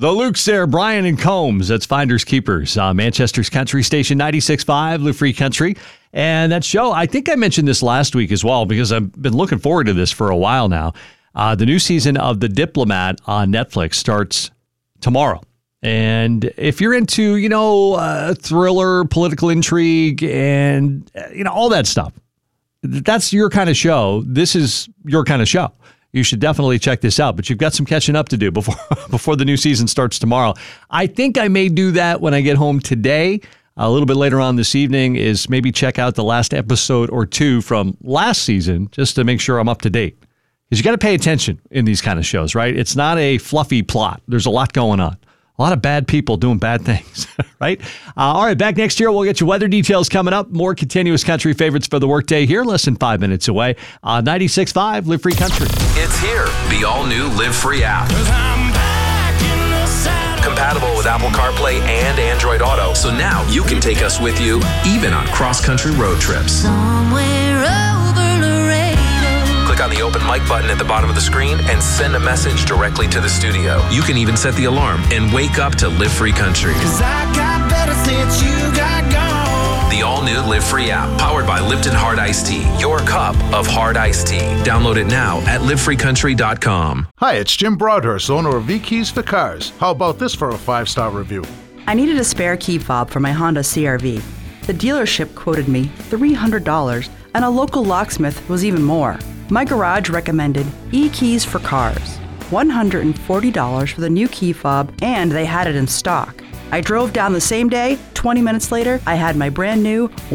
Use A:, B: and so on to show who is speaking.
A: The Luke's there, Brian and Combs. That's Finders Keepers. Manchester's Country Station 96.5, Live Free Country. And that show, I think I mentioned this last week as well, because I've been looking forward to this for a while now. The new season of The Diplomat on Netflix starts tomorrow. And if you're into, thriller, political intrigue, and, all that stuff, that's your kind of show. This is your kind of show. You should definitely check this out, but you've got some catching up to do before the new season starts tomorrow. I think I may do that when I get home today. A little bit later on this evening is maybe check out the last episode or two from last season just to make sure I'm up to date. Because you got to pay attention in these kind of shows, right? It's not a fluffy plot. There's a lot going on. A lot of bad people doing bad things, right? All right, back next year, we'll get you weather details coming up. More continuous country favorites for the workday here, less than 5 minutes away. 96.5, Live Free Country.
B: It's here, the all-new Live Free app. Compatible with Apple CarPlay and Android Auto. So now you can take us with you, even on cross-country road trips.
C: Somewhere over Laredo.
B: Click on the open mic button at the bottom of the screen and send a message directly to the studio. You can even set the alarm and wake up to Live Free Country.
C: 'Cause I got better since you got gone.
B: The all-new Live Free app, powered by Lipton Hard Iced Tea. Your cup of hard iced tea. Download it now at livefreecountry.com.
D: Hi, it's Jim Broadhurst, owner of V-Keys for Cars. How about this for a 5-star review?
E: I needed a spare key fob for my Honda CR-V. The dealership quoted me $300, and a local locksmith was even more. My garage recommended E-Keys for Cars. $140 for the new key fob, and they had it in stock. I drove down the same day. 20 minutes later, I had my brand new